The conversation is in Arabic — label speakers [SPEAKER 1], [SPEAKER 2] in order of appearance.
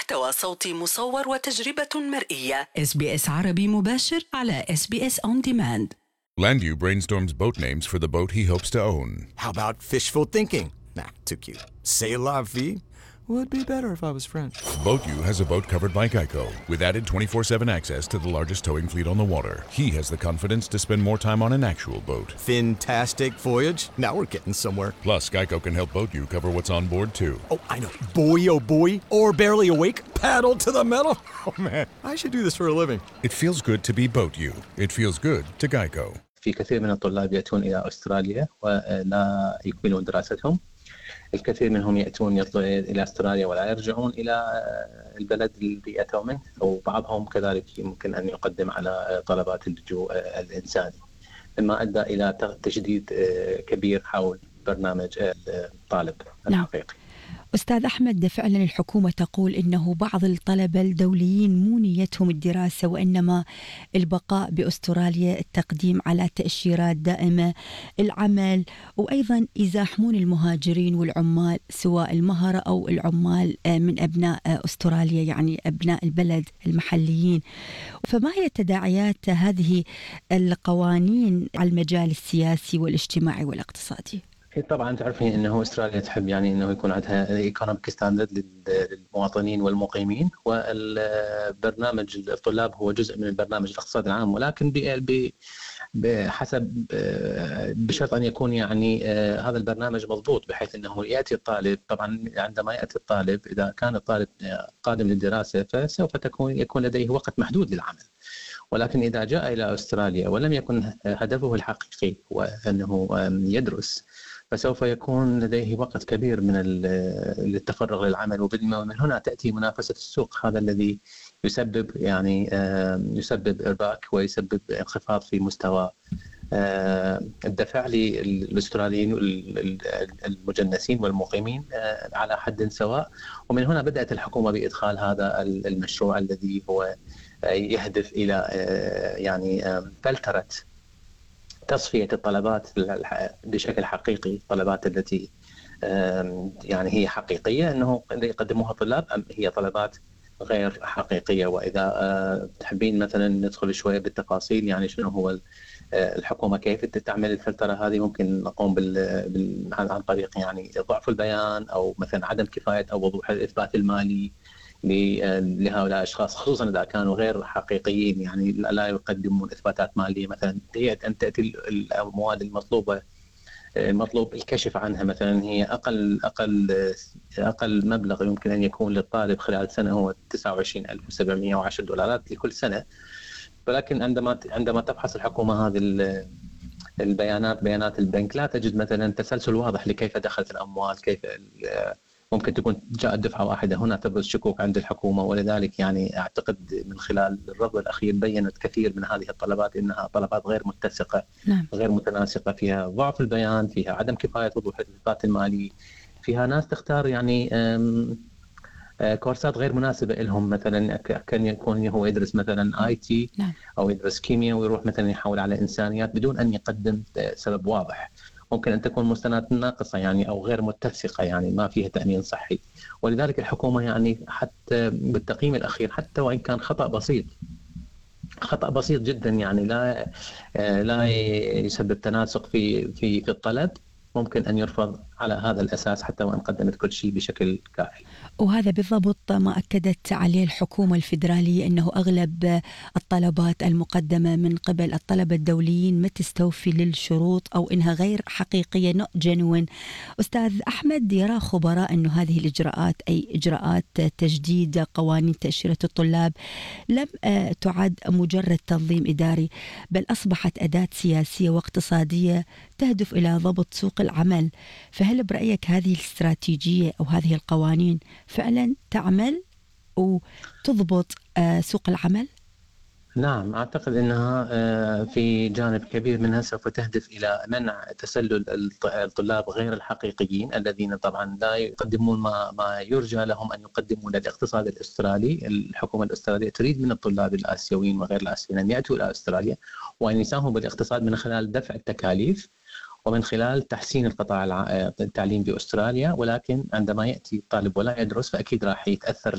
[SPEAKER 1] محتوى صوتي مصور وتجربة مرئية. SBS عربي مباشر على SBS On Demand.
[SPEAKER 2] Landu brainstorms boat names for the boat he hopes to own.
[SPEAKER 3] How about fishful thinking? Nah, too cute. C'est la vie? Would be better if I was French.
[SPEAKER 2] BoatU has a boat covered by Geico with added 24/7 access to the largest towing fleet on the water. He has the confidence to spend more time on an actual boat.
[SPEAKER 3] Fantastic voyage. Now we're getting somewhere.
[SPEAKER 2] Plus, Geico can help BoatU cover what's on board too.
[SPEAKER 3] Oh, I know. Boy, oh boy. Or barely awake. Paddle to the metal. Oh man, I should do this for a living.
[SPEAKER 2] It feels good to be BoatU. It feels good to Geico.
[SPEAKER 4] في كثير من الطلاب يأتون إلى أستراليا ولا يكملون دراستهم. الكثير منهم يأتون إلى أستراليا ولا يرجعون إلى البلد الذي أتوا منه، وبعضهم كذلك يمكن أن يقدم على طلبات اللجوء الإنساني، مما أدى إلى تجديد كبير حول برنامج الطالب الحقيقي.
[SPEAKER 5] أستاذ أحمد، فعلا الحكومة تقول إنه بعض الطلبة الدوليين مو نيتهم الدراسة وإنما البقاء بأستراليا، التقديم على تأشيرات دائمة، العمل، وأيضا يزاحمون المهاجرين والعمال سواء المهرة أو العمال من أبناء أستراليا، يعني أبناء البلد المحليين. فما هي تداعيات هذه القوانين على المجال السياسي والاجتماعي والاقتصادي؟
[SPEAKER 4] طبعا تعرفين انه استراليا تحب يعني انه يكون عندها ايكونوميك ستاندرد للمواطنين والمقيمين، والبرنامج الطلاب هو جزء من البرنامج الاقتصادي العام، ولكن بحسب بشرط ان يكون يعني هذا البرنامج مضبوط، بحيث انه ياتي الطالب. طبعا عندما ياتي الطالب، اذا كان الطالب قادم للدراسه فسوف يكون لديه وقت محدود للعمل، ولكن اذا جاء الى استراليا ولم يكن هدفه الحقيقي وانه يدرس، فسوف يكون لديه وقت كبير من للتفرغ للعمل، ومن هنا تأتي منافسة السوق. هذا الذي يسبب يعني يسبب إرباك ويسبب انخفاض في مستوى الدفع للأستراليين المجنسين والمقيمين على حد سواء. ومن هنا بدأت الحكومة بإدخال هذا المشروع الذي هو يهدف إلى يعني فلترة تصفية الطلبات بشكل حقيقي، الطلبات التي يعني هي حقيقية أنه يقدموها طلاب، أم هي طلبات غير حقيقية. وإذا تحبين مثلا ندخل شوية بالتفاصيل، يعني شنو هو الحكومة كيف تعمل الفلترة هذه، ممكن نقوم عن طريق يعني ضعف البيان، أو مثلا عدم كفاية أو وضوح الإثبات المالي لهؤلاء الأشخاص، خصوصا إذا كانوا غير حقيقيين، يعني لا يقدمون إثباتات مالية. مثلا هي أن تأتي الأموال المطلوب الكشف عنها، مثلا هي أقل مبلغ يمكن أن يكون للطالب خلال سنة هو $29,710 لكل سنة. ولكن عندما تبحث الحكومة هذه بيانات البنك، لا تجد مثلا تسلسل واضح لكيف دخلت الأموال، كيف ممكن تكون جاءت دفعة واحدة. هنا تبرز شكوك عند الحكومة، ولذلك يعني أعتقد من خلال الرصد الأخير بيّنت كثير من هذه الطلبات إنها طلبات غير متسقة، غير متناسقة، فيها ضعف البيان، فيها عدم كفاية وضوح الإثبات المالي، فيها ناس تختار يعني كورسات غير مناسبة لهم. مثلا كان يكون هو يدرس مثلا IT أو يدرس كيمياء ويروح مثلا يحول على إنسانيات بدون أن يقدم سبب واضح. ممكن أن تكون مستندات ناقصة يعني أو غير متسقة، يعني ما فيها تأمين صحي. ولذلك الحكومة يعني حتى بالتقييم الأخير، حتى وإن كان خطأ بسيط جدا، يعني لا يسبب تناسق في الطلب، ممكن أن يرفض على هذا الأساس حتى وإن قدمت كل شيء بشكل كافي.
[SPEAKER 5] وهذا بالضبط ما أكدت عليه الحكومة الفيدرالية، أنه أغلب الطلبات المقدمة من قبل الطلبة الدوليين ما تستوفي للشروط أو إنها غير حقيقية not genuine. أستاذ أحمد، يرى خبراء أنه هذه الإجراءات، أي إجراءات تجديد قوانين تأشيرة الطلاب، لم تعد مجرد تنظيم إداري، بل أصبحت أداة سياسية واقتصادية تهدف إلى ضبط سوق العمل. فهل برأيك هذه الاستراتيجية أو هذه القوانين فعلا تعمل وتضبط سوق العمل؟
[SPEAKER 4] نعم، أعتقد أنها في جانب كبير منها سوف تهدف إلى منع تسلل الطلاب غير الحقيقيين الذين طبعا لا يقدمون ما يرجى لهم أن يقدموا للاقتصاد الأسترالي. الحكومة الأسترالية تريد من الطلاب الآسيويين وغير الآسيويين أن يأتوا إلى أستراليا وأن يساهموا بالاقتصاد من خلال دفع التكاليف ومن خلال تحسين القطاع التعليم بأستراليا. ولكن عندما يأتي الطالب ولا يدرس، فأكيد راح يتأثر